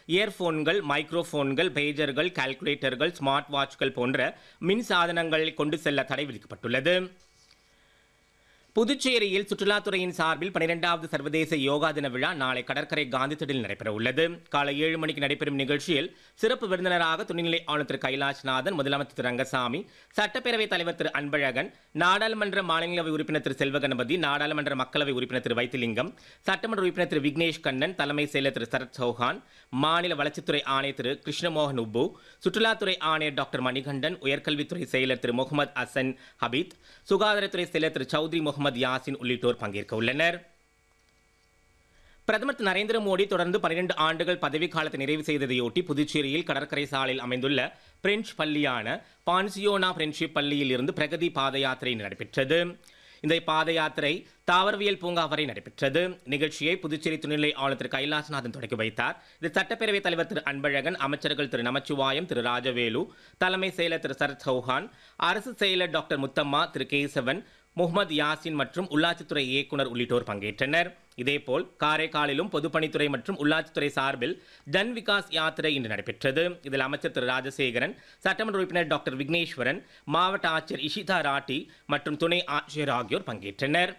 இயர்போன்கள், மைக்ரோபோன்கள், பேஜர்கள், கால்குலேட்டர்கள், smart வாட்ச்கள் போன்ற மின் சாதனங்களை கொண்டு செல்ல தடை விதிக்கப்பட்டுள்ளது. புதுச்சேரியில் சுற்றுலாத்துறையின் சார்பில் 12வது சர்வதேச யோகா தின விழா நாளை கடற்கரை காந்தி திடலில் நடைபெற உள்ளது. காலை 7 மணிக்கு நடைபெறும் நிகழ்ச்சியில் சிறப்பு விருந்தினராக துணைநிலை ஆளுநர் திரு கைலாஷ்நாதன், முதலமைச்சர் திரு ரங்கசாமி, சட்டப்பேரவைத் தலைவர் திரு அன்பழகன், நாடாளுமன்ற மாநிலங்களவை உறுப்பினர் திரு செல்வகணபதி, நாடாளுமன்ற மக்களவை உறுப்பினர் திரு வைத்திலிங்கம், சட்டமன்ற உறுப்பினர் திரு விக்னேஷ் கண்ணன், தலைமை செயலர் திரு சரத் சௌஹான், மாநில வளர்ச்சித்துறை ஆணையர் திரு கிருஷ்ணமோகன் உப்பு, சுற்றுலாத்துறை ஆணையர் டாக்டர் மணிகண்டன், உயர்கல்வித்துறை செயலர் திரு முகமது அசன் ஹபீத், சுகாதாரத்துறை செயலர் திரு சௌத்ரி முகமது யாசின் உள்ளிட்டோர் பங்கேற்க உள்ளனர். பிரதமர் திரு நரேந்திர மோடி தொடர்ந்து 12 ஆண்டுகள் பதவிக்காலத்தை நிறைவு செய்ததையொட்டி புதுச்சேரியில் கடற்கரை சாலையில் அமைந்துள்ள பிரெஞ்சு பள்ளியான பான்சியோனா ஃப்ரெண்ட்ஷிப் பள்ளியில் இருந்து பிரகதி பாத யாத்திரை நடைபெற்றது. இந்த பாத யாத்திரை தாவரவியல் பூங்கா வரை நடைபெற்றது. நிகழ்ச்சியை புதுச்சேரி துணைநிலை ஆளுநர் திரு கைலாஷ்நாதன் தொடங்கி வைத்தார். இது சட்டப்பேரவைத் தலைவர் திரு அன்பழகன், அமைச்சர்கள் திரு நமச்சிவாயம், திரு ராஜவேலு, தலைமை செயலர் திரு சரத் சௌஹான், அரசு செயலர் டாக்டர் முத்தம்மா, திரு கேசவன், முகமது யாசின் மற்றும் உள்ளாட்சித்துறை இயக்குநர் உள்ளிட்டோர் பங்கேற்றனர். இதேபோல் காரைக்காலிலும் பொதுப்பணித்துறை மற்றும் உள்ளாட்சித்துறை சார்பில் ஜன் விகாஸ் யாத்திரை இன்று நடைபெற்றது. இதில் அமைச்சர் திரு ராஜசேகரன், சட்டமன்ற உறுப்பினர் டாக்டர் விக்னேஸ்வரன், மாவட்ட ஆட்சியர் இஷிதா ராட்டி மற்றும் துணை ஆட்சியர் ஆகியோர் பங்கேற்றனர்.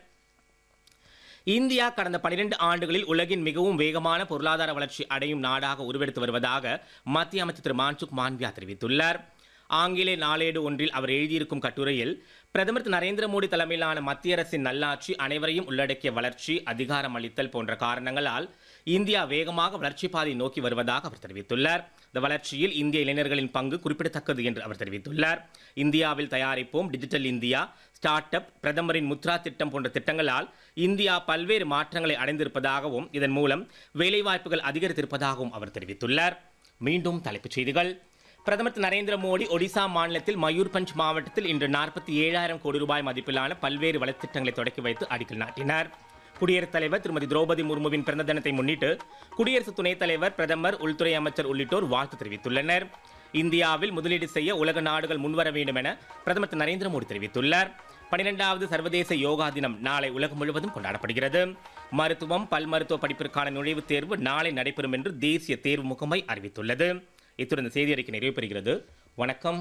இந்தியா கடந்த 12 ஆண்டுகளில் உலகின் மிகவும் வேகமான பொருளாதார வளர்ச்சி அடையும் நாடாக உருவெடுத்து வருவதாக மத்திய அமைச்சர் திரு மான்சுக் மாண்வியா தெரிவித்துள்ளார். ஆங்கிலேய நாளேடு ஒன்றில் அவர் எழுதியிருக்கும் கட்டுரையில், பிரதமர் திரு நரேந்திர மோடி தலைமையிலான மத்திய அரசின் நல்லாட்சி, அனைவரையும் உள்ளடக்கிய வளர்ச்சி, அதிகாரம் அளித்தல் போன்ற காரணங்களால் இந்தியா வேகமாக வளர்ச்சி பாதை நோக்கி வருவதாக அவர் தெரிவித்துள்ளார். இந்த வளர்ச்சியில் இந்திய இளைஞர்களின் பங்கு குறிப்பிடத்தக்கது என்று அவர் தெரிவித்துள்ளார். இந்தியாவில் தயாரிப்போம், டிஜிட்டல் இந்தியா, ஸ்டார்ட் அப், பிரதமரின் முத்ரா திட்டம் போன்ற திட்டங்களால் இந்தியா பல்வேறு மாற்றங்களை அடைந்திருப்பதாகவும் இதன் மூலம் வேலைவாய்ப்புகள் அதிகரித்திருப்பதாகவும் அவர் தெரிவித்துள்ளார். மீண்டும் தலைப்புச் செய்திகள். பிரதமர் திரு நரேந்திர மோடி ஒடிசா மாநிலத்தில் மயூர்பஞ்ச் மாவட்டத்தில் இன்று 47,000 கோடி ரூபாய் மதிப்பிலான பல்வேறு வளர்ச்சித்திட்டங்களை தொடக்கி வைத்து அடிக்கல் நாட்டினார். குடியரசுத் தலைவர் திருமதி திரௌபதி முர்முவின் பிறந்த தினத்தை முன்னிட்டு குடியரசு துணைத் தலைவர், பிரதமர், உள்துறை அமைச்சர் உள்ளிட்டோர் வாழ்த்து தெரிவித்துள்ளனர். இந்தியாவில் முதலீடு செய்ய உலக நாடுகள் முன்வர வேண்டும் என பிரதமர் திரு நரேந்திர மோடி தெரிவித்துள்ளார். 12வது சர்வதேச யோகா தினம் நாளை உலகம் முழுவதும் கொண்டாடப்படுகிறது. மருத்துவம், பல் மருத்துவ படிப்பிற்கான நுழைவுத் தேர்வு நாளை நடைபெறும் என்று தேசிய தேர்வு முகமை அறிவித்துள்ளது. இத்துடன் இந்த செய்தி அறிக்கை நிறைவு பெறுகிறது. வணக்கம்.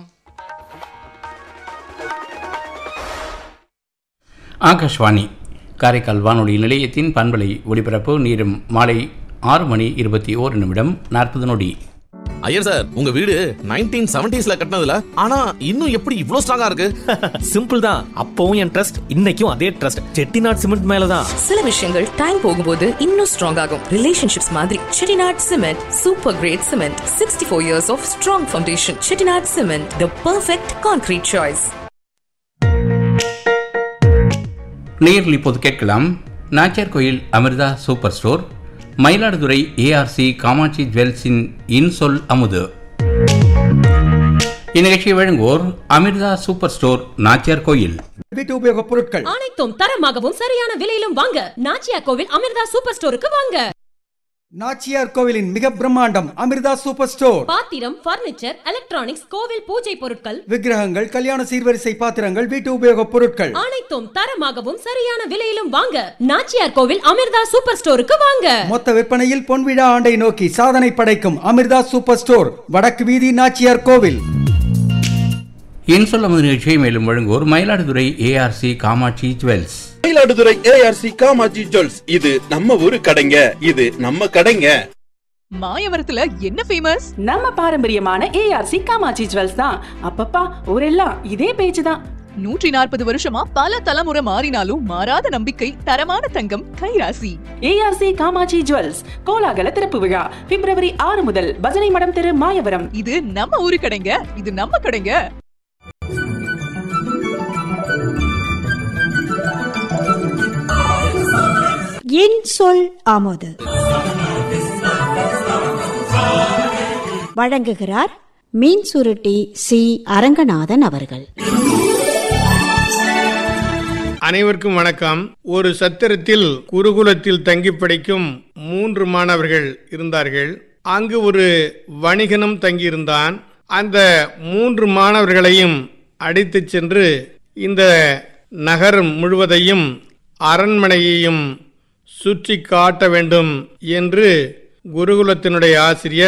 ஆகாஷ்வாணி காரைக்கால் வானொலி நிலையத்தின் பண்பலை ஒலிபரப்பு நேரம் மாலை 6:21:40. ஐயர் சார், உங்க வீடு 1970s கட்டினதுல, ஆனா இன்னும் எப்படி இவ்ளோ ஸ்ட்ராங்கா இருக்கு? சிம்பிள் தான். அப்பவும் என் ட்ரஸ்ட், இன்னைக்கும் அதே ட்ரஸ்ட். செட்டிநாட் சிமெண்ட் மேலதான். சில விஷயங்கள் டைம் போகும்போது இன்னும் ஸ்ட்ராங் ஆகும். ரிலேஷன்ஷிப்ஸ் மாதிரி Chettinad cement super great cement. 64 years of strong foundation. Chettinad cement, the perfect concrete choice. நேரில் இப்போது கேட்கலாம் நாச்சியார் கோயில் Amrita super store, Mayiladuthurai ARC Kamakshi ஜுவல்ஸின் இன்சொல் அமுது. இந்நிகழ்ச்சியை வழங்குவோர் அமிர்தா சூப்பர் ஸ்டோர், நாச்சியார் கோயில். வீட்டு உபயோகப் பொருட்கள் அனைத்தும் தரமாகவும் சரியான விலையிலும் வாங்க நாச்சியார் கோவில் அமிர்தா சூப்பர் ஸ்டோருக்கு வாங்க. நாச்சியார் கோவிலின் மிக பிரம்மாண்டம் அமிர்தா சூப்பர் ஸ்டோர். பாத்திரம், பர்னிச்சர், எலக்ட்ரானிக்ஸ், கோவில் பூஜை பொருட்கள், விக்கிரகங்கள், கல்யாண சீர்வரிசை பாத்திரங்கள், வீட்டு உபயோகப் பொருட்கள் அனைத்தும் தரமாகவும் சரியான விலையிலும் வாங்க நாச்சியார் கோவில் அமிர்தா சூப்பர் ஸ்டோருக்கு வாங்க. மொத்த விற்பனையில் பொன்விழா ஆண்டை நோக்கி சாதனை படைக்கும் அமிர்தா சூப்பர் ஸ்டோர், வடக்கு வீதி, நாச்சியார் கோவில். இன்சொல் அமுது நிகழ்ச்சியை மேலும் வழங்குவோர் Mayiladuthurai ARC Kamakshi jewels. Mayiladuthurai ARC Kamakshi jewels, இது நம்ம ஊரு கடைங்க, இது நம்ம கடைங்க. மாயவரத்துல என்ன ஃபேமஸ்? நம்ம பாரம்பரியமான ஏஆர்சி காமாட்சி ஜுவல்ஸ் தான். அப்பப்பா ஊரெல்லாம் இதே பேச்சு தான். 140 வருஷமா பல தலைமுறை மாறினாலும் மாறாத நம்பிக்கை, தரமான தங்கம், கைராசி. ஏஆர்சி காமாட்சி ஜுவல்ஸ் கோலாகல திறப்பு விழா பிப்ரவரி 6 முதல் பஜனை மடம் தெரு, மாயவரம். இது நம்ம ஊரு கடைங்க, இது நம்ம கடைங்க. இன்சொல் அமுது வழங்குகிறார் மீன் சுருட்டி சி அரங்கநாதன் அவர்கள். அனைவருக்கும் வணக்கம். ஒரு சத்திரத்தில் குருகுலத்தில் தங்கி படிக்கும் 3 மாணவர்கள் இருந்தார்கள். அங்கு ஒரு வணிகனும் தங்கியிருந்தான். அந்த 3 மாணவர்களையும் அழைத்துச் சென்று இந்த நகரம் முழுவதையும் அரண்மனையையும் சுற்றி காட்ட வேண்டும் என்று குருகுலத்தினுடைய ஆசிரியர்